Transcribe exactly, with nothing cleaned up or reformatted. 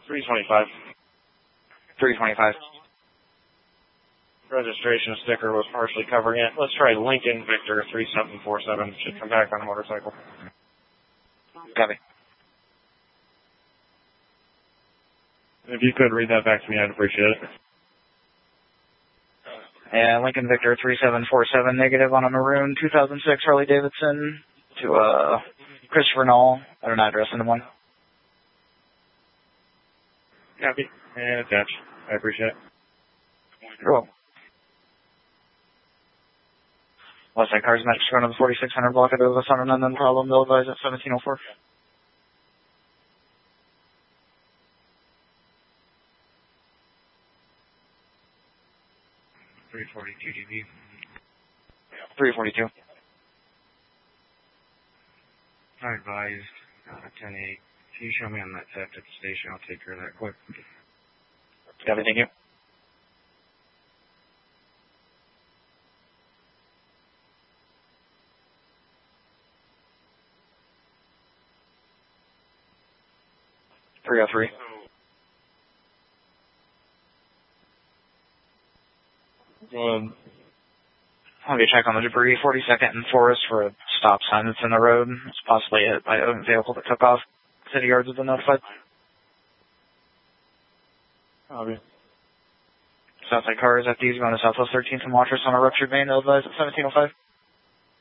three twenty-five. three twenty-five. Registration sticker was partially covering it. Let's try Lincoln Victor three seven four seven. Should come back on a motorcycle. Copy. If you could read that back to me, I'd appreciate it. And Lincoln Victor three seven four seven, negative on a maroon two thousand six Harley Davidson to uh, Christopher Knoll at an address in Des Moines. Copy. And attached. I appreciate it. You're welcome. Westside Cars Match going to the forty-six hundred block of the Sun and then problem. They'll advise at seventeen oh four. three forty-two G B. three forty-two. I advised uh, ten eight. Can you show me on that theft at the station? I'll take care of that quick. Copy, thank you. three oh three. Um, I'll be check on the debris, forty-second and Forest for a stop sign that's in the road. It's possibly hit by a vehicle that took off. City yards have been notified. Copy. Southside Cars, F Ds going to Southwest thirteenth and Watchers on a ruptured main. They'll advise at seventeen oh five.